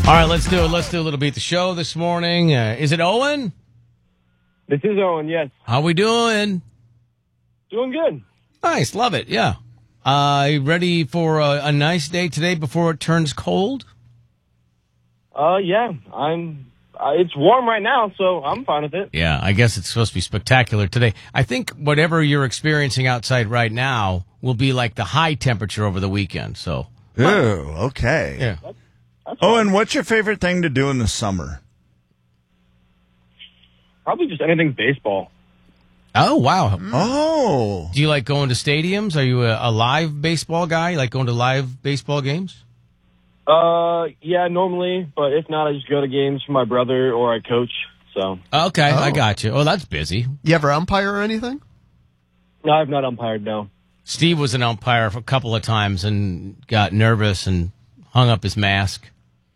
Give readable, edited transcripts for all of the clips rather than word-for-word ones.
All right, let's do it. Let's do a little Beat the Show this morning. Is it Owen? This is Owen, yes. How we doing? Doing good. Nice, love it, yeah. You ready for a nice day today before it turns cold? Yeah, it's warm right now, so I'm fine with it. Yeah, I guess it's supposed to be spectacular today. I think whatever you're experiencing outside right now will be like the high temperature over the weekend, so. Ooh, okay. Yeah. That's Oh, fine. and what's your favorite thing to do in the summer? Probably just anything baseball. Oh, wow. Oh. Do you like going to stadiums? Are you a live baseball guy? You like going to live baseball games? Yeah, normally, but if not, I just go to games for my brother or I coach, so. Okay, I got you. Oh, that's busy. You ever umpire or anything? No, I've not umpired, no. Steve was an umpire for a couple of times and got nervous and hung up his mask.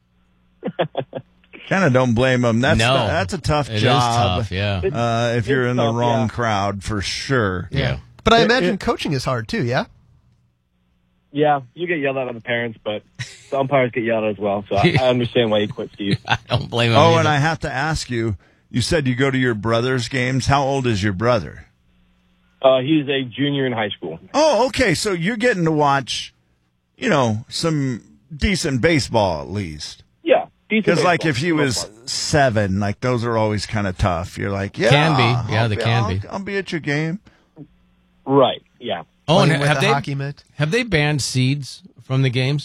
Kind of don't blame him. That's a tough It job. is tough, yeah. If you're It's in the tough, wrong yeah. crowd, for sure. Yeah. But I imagine coaching is hard too, yeah? Yeah, you get yelled at by the parents, but the umpires get yelled at as well, so I understand why you quit, Steve. I don't blame him. Oh, either. and I have to ask you, you said you go to your brother's games. How old is your brother? He's a junior in high school. Oh, okay. So you're getting to watch, some decent baseball at least. Yeah, decent Because, like, baseball, if he for the was most part. 7, like, those are always kind of tough. You're like, yeah. Can be. Yeah, they can be. I'll be at your game. Right, yeah. Oh, and Playing with have the they, hockey mitt. have they banned seeds from the games?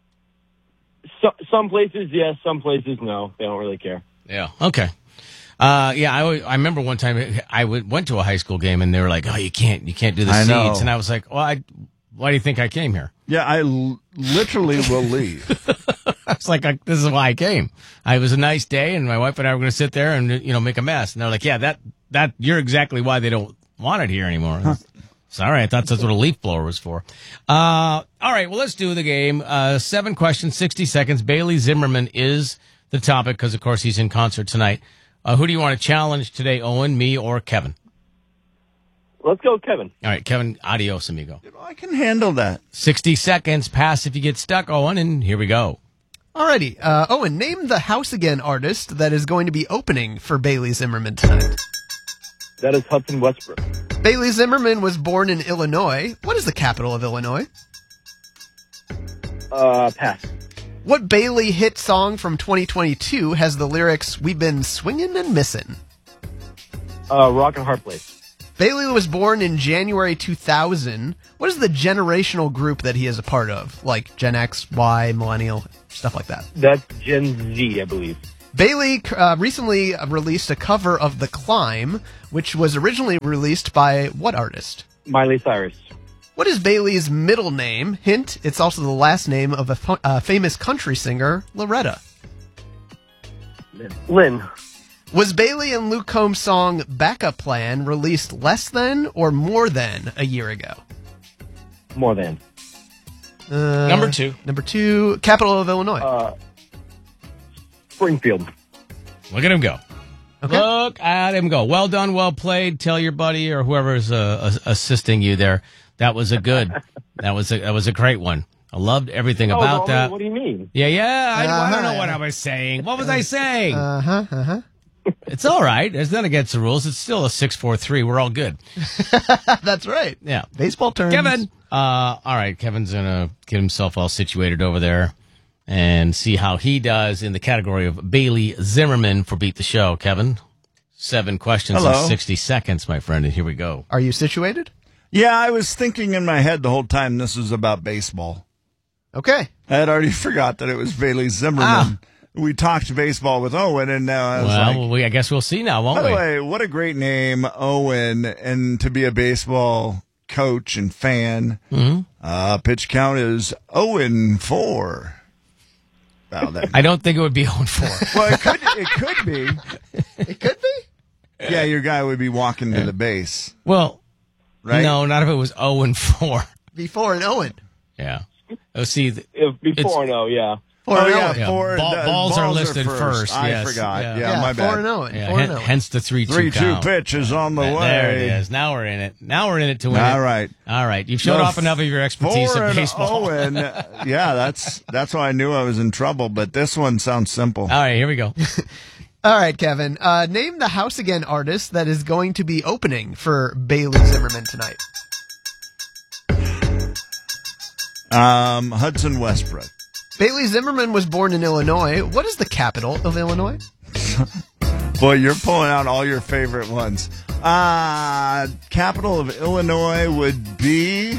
Some places, yes. Some places, no. They don't really care. Yeah. Okay. I remember one time I went to a high school game and they were like, "Oh, you can't do the I know. seeds," and I was like, "Well, why do you think I came here?" Yeah, I literally will leave. I was like, "This is why I came. It was a nice day, and my wife and I were going to sit there and make a mess." And they're like, "Yeah, that you're exactly why they don't want it here anymore." Sorry, I thought that's what a leaf blower was for. All right, well, let's do the game. 7 questions, 60 seconds. Bailey Zimmerman is the topic because, of course, he's in concert tonight. Who do you want to challenge today, Owen, me, or Kevin? Let's go, Kevin. All right, Kevin, adios, amigo. I can handle that. 60 seconds, pass if you get stuck, Owen, and here we go. Alrighty. Owen, name the House Again artist that is going to be opening for Bailey Zimmerman tonight. That is Hudson Westbrook. Bailey Zimmerman was born in Illinois. What is the capital of Illinois? Pass. What Bailey hit song from 2022 has the lyrics, "We've been swinging and missing"? Rock and Hard Place. Bailey was born in January 2000. What is the generational group that he is a part of? Like Gen X, Y, Millennial, stuff like that. That's Gen Z, I believe. Bailey recently released a cover of The Climb, which was originally released by what artist? Miley Cyrus. What is Bailey's middle name? Hint, it's also the last name of a famous country singer, Loretta. Lynn. Was Bailey and Luke Combs' song Backup Plan released less than or more than a year ago? More than. Number 2. Number 2, capital of Illinois. Springfield. Look at him go. Okay. Look at him go. Well done, well played. Tell your buddy or whoever's assisting you there. That was a great one. I loved everything about that. What do you mean? Yeah. I don't know what I was saying. What was I saying? It's all right. There's none against the rules. It's still a 6-4-3. We're all good. That's right. Yeah. Baseball terms. Kevin. All right. Kevin's going to get himself all situated over there and see how he does in the category of Bailey Zimmerman for Beat the Show. Kevin, 7 questions Hello. in 60 seconds, my friend. And here we go. Are you situated? Yeah, I was thinking in my head the whole time this was about baseball. Okay. I had already forgot that it was Bailey Zimmerman. We talked baseball with Owen, and now I was like, I guess we'll see now, won't by the we? way, what a great name, Owen, and to be a baseball coach and fan. Mm-hmm. Pitch count is 0-4. Wow, I don't think it would be 0-4. Well, it could be. It could be. Yeah, your guy would be walking to the base, Well, right? no, not if it was 0-4. Before and Owen. Yeah. Oh, see, Before, no, yeah. Oh, yeah, Yeah, four. balls are listed first. I Yes. forgot. Yeah. Yeah, my bad. 4-0. Yeah, 4-0. hence the 3-2 3-2 count. pitch is on the way. There it is. Now we're in it. Now we're in it to win it. All right. All right. You've showed No, off enough of your expertise at baseball. 4-0, yeah, that's why I knew I was in trouble. But this one sounds simple. All right, here we go. All right, Kevin. Name the House Again artist that is going to be opening for Bailey Zimmerman tonight. Hudson Westbrook. Bailey Zimmerman was born in Illinois. What is the capital of Illinois? Boy, you're pulling out all your favorite ones. Capital of Illinois would be.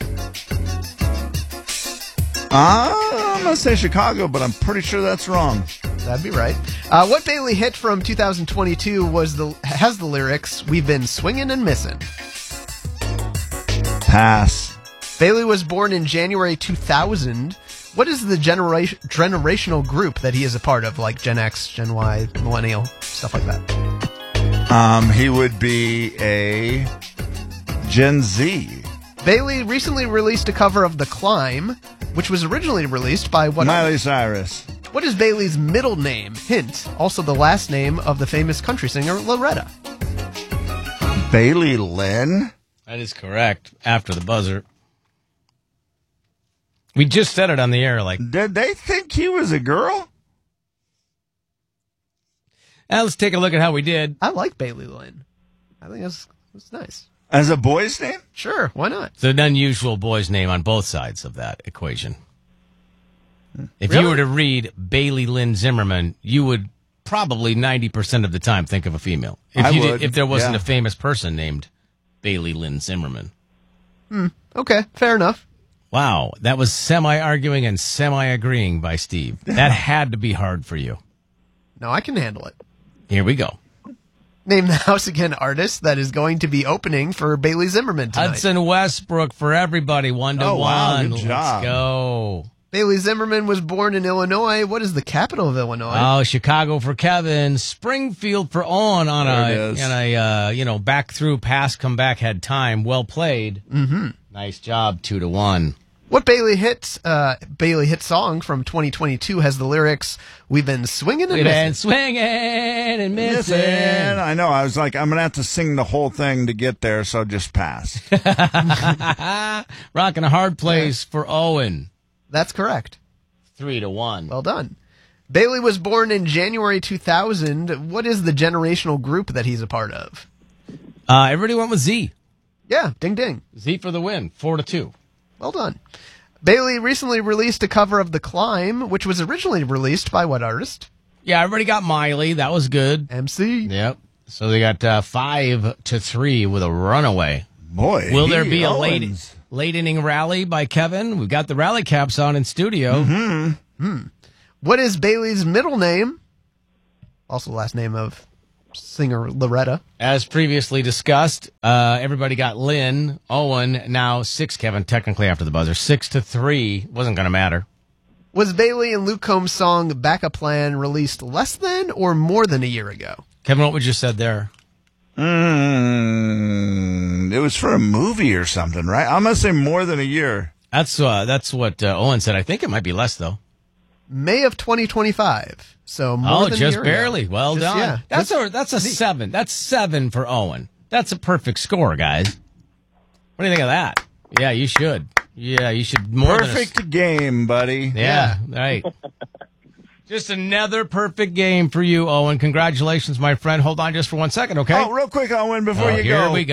I'm gonna say Chicago, but I'm pretty sure that's wrong. That'd be right. What Bailey hit from 2022 has the lyrics "We've been swinging and missing." Pass. Bailey was born in January 2000. What is the generational group that he is a part of, like Gen X, Gen Y, Millennial, stuff like that? He would be a Gen Z. Bailey recently released a cover of The Climb, which was originally released by what? Miley Cyrus. What is Bailey's middle name? Hint, also the last name of the famous country singer Loretta. Bailey Lynn? That is correct. After the buzzer. We just said it on the air. Like, Did they think he was a girl? let's take a look at how we did. I like Bailey Lynn. I think that's nice. As a boy's name? Sure, why not? It's an unusual boy's name on both sides of that equation. If Really? you were to read Bailey Lynn Zimmerman, you would probably 90% of the time think of a female. If I you would, if there wasn't yeah. a famous person named Bailey Lynn Zimmerman. Okay, fair enough. Wow, that was semi-arguing and semi-agreeing by Steve. That had to be hard for you. No, I can handle it. Here we go. Name the House Again artist that is going to be opening for Bailey Zimmerman tonight. Hudson Westbrook for everybody, 1-1. Oh, wow, good Let's job. go. Bailey Zimmerman was born in Illinois. What is the capital of Illinois? Oh, Chicago for Kevin, Springfield for Owen on There it is. a back through pass comeback had time. Well played. Mm-hmm. Nice job, 2-1. What Bailey hit song from 2022 has the lyrics "We've been swinging and We've been missing"? swinging and missing. Listen, I know. I was like, I'm going to have to sing the whole thing to get there, so just pass. Rocking a hard place for Owen. That's correct. 3-1. Well done. Bailey was born in January 2000. What is the generational group that he's a part of? Everybody went with Z. Yeah, ding ding. Z for the win. 4-2. Well done. Bailey recently released a cover of The Climb, which was originally released by what artist? Yeah, everybody got Miley. That was good. MC. Yep. So they got 5-3 with a runaway. Boy, Will there be a Owens. late inning rally by Kevin? We've got the rally caps on in studio. Mm-hmm. What is Bailey's middle name? Also last name of singer Loretta. As previously discussed, everybody got Lynn, Owen, now 6, Kevin, technically after the buzzer. 6-3. Wasn't going to matter. Was Bailey and Luke Combs' song Backup Plan released less than or more than a year ago? Kevin, what would you said there? It was for a movie or something, right? I'm going to say more than a year. That's what Owen said. I think it might be less, though. May of 2025. So more than a just year barely. ago. Well Just- done. yeah. That's a 7. That's 7 for Owen. That's a perfect score, guys. What do you think of that? Yeah, you should. Yeah, you should more Perfect game, buddy. than yeah, right. Just another perfect game for you, Owen. Congratulations, my friend. Hold on just for 1 second, okay? Oh, real quick, Owen, before you here go. we go.